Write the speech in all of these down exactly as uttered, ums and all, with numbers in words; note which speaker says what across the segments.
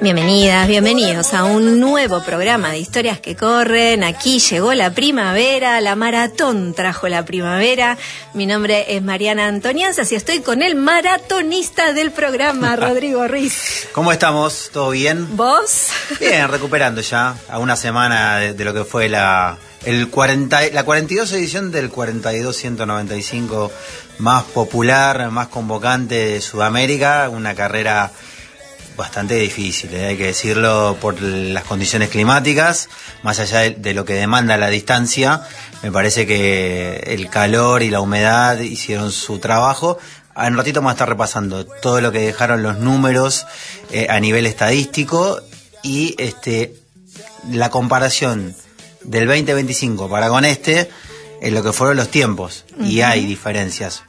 Speaker 1: Bienvenidas, bienvenidos a un nuevo programa de Historias que Corren. Aquí llegó la primavera, la maratón trajo la primavera. Mi nombre es Mariana Antoniazas y estoy con el maratonista del programa, Rodrigo Ruiz.
Speaker 2: ¿Cómo estamos? ¿Todo bien?
Speaker 1: ¿Vos?
Speaker 2: Bien, recuperando ya a una semana de, de lo que fue la el cuarenta, la cuarenta y dos edición del cuarenta y dos ciento noventa y cinco más popular, más convocante de Sudamérica. Una carrera bastante difícil, ¿eh? Hay que decirlo, por las condiciones climáticas, más allá de, de lo que demanda la distancia. Me parece que el calor y la humedad hicieron su trabajo. En un ratito vamos a estar repasando todo lo que dejaron los números eh, a nivel estadístico y este la comparación del veinte veinticinco para con este en lo que fueron los tiempos. Uh-huh. Y hay diferencias.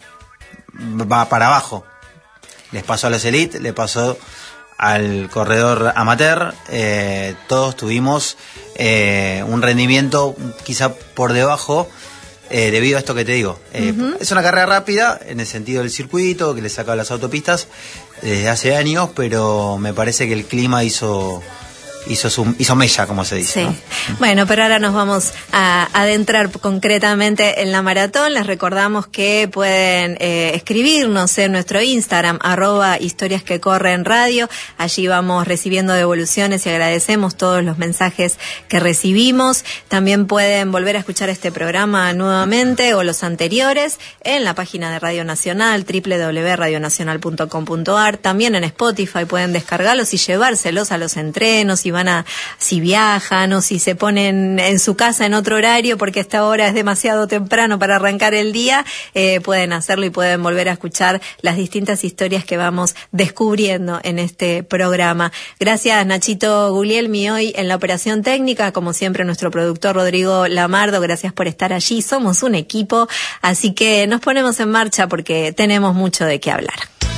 Speaker 2: Va para abajo. Les pasó a los Elite, le pasó al corredor amateur. Eh, todos tuvimos eh, un rendimiento quizá por debajo eh, debido a esto que te digo. Eh, uh-huh. Es una carrera rápida en el sentido del circuito que le saca las autopistas desde hace años, pero me parece que el clima hizo hizo su, hizo mella, como se dice. Sí. ¿No?
Speaker 1: Bueno, pero ahora nos vamos a adentrar concretamente en la maratón. Les recordamos que pueden eh, escribirnos en nuestro Instagram, arroba historias que corren radio. Allí vamos recibiendo devoluciones y agradecemos todos los mensajes que recibimos. También pueden volver a escuchar este programa nuevamente o los anteriores en la página de Radio Nacional, doble u doble u doble u punto radio nacional punto com punto a r. También en Spotify pueden descargarlos y llevárselos a los entrenos y van a, si viajan o si se ponen en su casa en otro horario porque esta hora es demasiado temprano para arrancar el día, eh, pueden hacerlo y pueden volver a escuchar las distintas historias que vamos descubriendo en este programa. Gracias, Nachito Guglielmi, hoy en la operación técnica, como siempre nuestro productor Rodrigo Lamardo, gracias por estar allí, somos un equipo, así que nos ponemos en marcha porque tenemos mucho de qué hablar.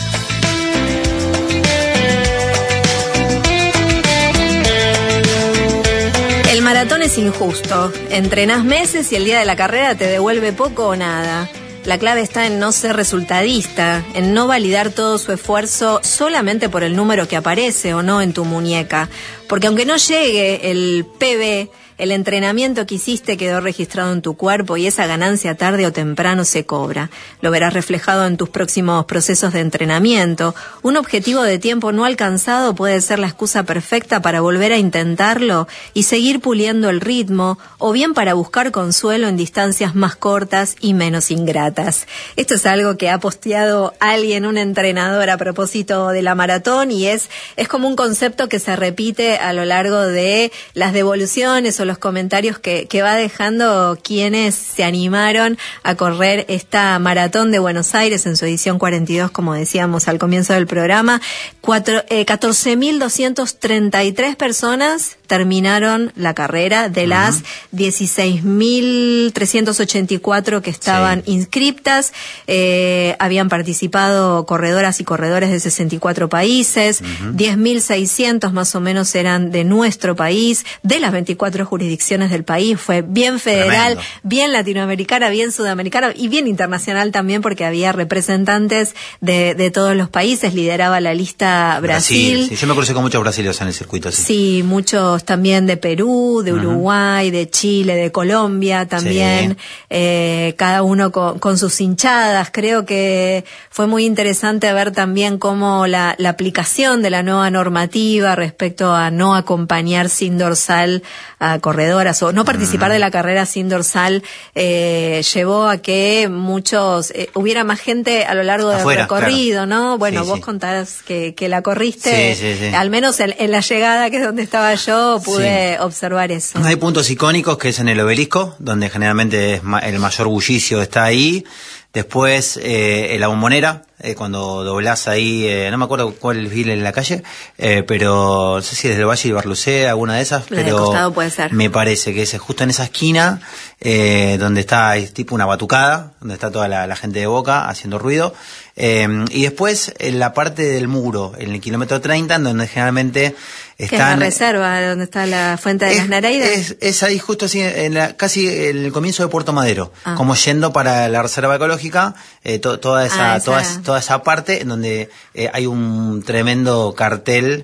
Speaker 1: El maratón es injusto. Entrenás meses y el día de la carrera te devuelve poco o nada. La clave está en no ser resultadista, en no validar todo su esfuerzo solamente por el número que aparece o no en tu muñeca. Porque aunque no llegue el P B, el entrenamiento que hiciste quedó registrado en tu cuerpo y esa ganancia tarde o temprano se cobra. Lo verás reflejado en tus próximos procesos de entrenamiento. Un objetivo de tiempo no alcanzado puede ser la excusa perfecta para volver a intentarlo y seguir puliendo el ritmo, o bien para buscar consuelo en distancias más cortas y menos ingratas. Esto es algo que ha posteado alguien, un entrenador, a propósito de la maratón, y es, es como un concepto que se repite a lo largo de las devoluciones o los comentarios que, que va dejando quienes se animaron a correr esta maratón de Buenos Aires en su edición cuarenta y dos, como decíamos al comienzo del programa. Cuatro, eh, catorce mil doscientas treinta y tres personas terminaron la carrera de las uh-huh. dieciséis mil trescientas ochenta y cuatro que estaban sí. inscriptas. Eh, habían participado corredoras y corredores de sesenta y cuatro países. Uh-huh. diez mil seiscientos más o menos eran de nuestro país, de las veinticuatro jurisdicciones del país. Fue bien federal, tremendo, bien latinoamericana, bien sudamericana y bien internacional también, porque había representantes de, de todos los países. Lideraba la lista Brasil.
Speaker 2: Brasil sí. Yo me crucé con muchos brasileños en el circuito. Sí,
Speaker 1: sí, muchos también de Perú, de Uruguay, uh-huh. de Chile, de Colombia también. Sí. Eh, cada uno con, con sus hinchadas. Creo que fue muy interesante ver también cómo la, la aplicación de la nueva normativa respecto a no acompañar sin dorsal a corredoras o no participar de la carrera sin dorsal eh, llevó a que muchos eh, hubiera más gente a lo largo del Afuera, recorrido, claro. ¿no? Bueno, sí, vos sí. contás que, que la corriste, sí, sí, sí. al menos en, en la llegada, que es donde estaba yo, pude sí. observar eso.
Speaker 2: Hay puntos icónicos, que es en el obelisco, donde generalmente es ma- el mayor bullicio está ahí. Después, eh, en la Bombonera, eh, cuando doblás ahí, eh, no me acuerdo cuál fila en la calle, eh, pero no sé si desde el Valle y Barlucé, alguna de esas,
Speaker 1: desde
Speaker 2: pero
Speaker 1: el costado puede ser.
Speaker 2: Me parece que es justo en esa esquina, eh, donde está, es tipo una batucada, donde está toda la, la gente de Boca haciendo ruido. Eh, y después, en la parte del muro, en el kilómetro treinta, en donde generalmente están...
Speaker 1: Que es la reserva, donde está la Fuente de
Speaker 2: es,
Speaker 1: las Nereidas.
Speaker 2: Es, es ahí justo así, en la, casi en el comienzo de Puerto Madero,
Speaker 1: ah.
Speaker 2: como yendo para la reserva ecológica, eh, to, toda esa, ah, esa... Toda, toda esa parte en donde eh, hay un tremendo cartel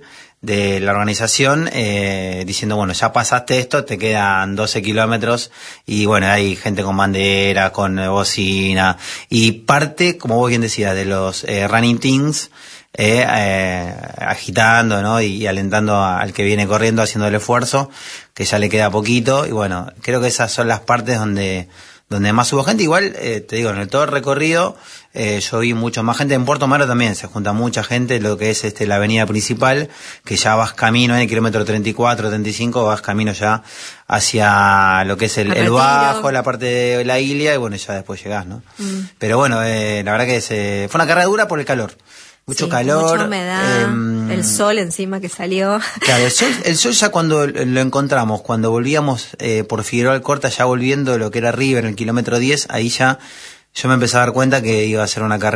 Speaker 2: de la organización, eh, diciendo, bueno, ya pasaste esto, te quedan doce kilómetros, y bueno, hay gente con bandera, con bocina, y parte, como vos bien decías, de los eh, running teams, eh, eh, agitando, ¿no? Y, y alentando a, al que viene corriendo, haciendo el esfuerzo, que ya le queda poquito, y bueno, creo que esas son las partes donde donde más hubo gente. Igual, eh, te digo, en el todo el recorrido, eh, yo vi mucho más gente. En Puerto Madero también se junta mucha gente, lo que es este la avenida principal, que ya vas camino en el kilómetro treinta y cuatro, treinta y cinco, vas camino ya hacia lo que es el, el bajo, la parte de la Ilia, y bueno, ya después llegás, ¿no? Mm. Pero bueno, eh, la verdad que se, fue una carrera dura por el calor. Mucho sí, calor.
Speaker 1: Mucha humedad, eh, el sol encima que salió.
Speaker 2: Claro, el sol, el sol ya cuando lo encontramos, cuando volvíamos eh, por Figueroa Alcorta, ya volviendo lo que era River en el kilómetro diez, ahí ya yo me empecé a dar cuenta que iba a ser una carrera